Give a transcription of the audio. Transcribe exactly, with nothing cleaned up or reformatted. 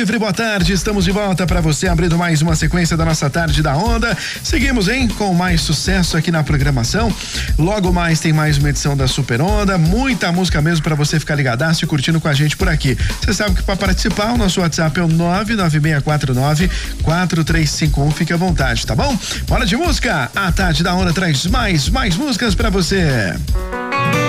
Livre, boa tarde, estamos de volta para você, abrindo mais uma sequência da nossa Tarde da Onda. Seguimos, hein, com mais sucesso aqui na programação. Logo mais tem mais uma edição da Super Onda, muita música mesmo para você ficar ligadaço e curtindo com a gente por aqui. Você sabe que para participar o nosso WhatsApp é o nove nove seis quatro nove quatro três cinco um, fique à vontade, tá bom? Bora de música, a Tarde da Onda traz mais, mais músicas para você.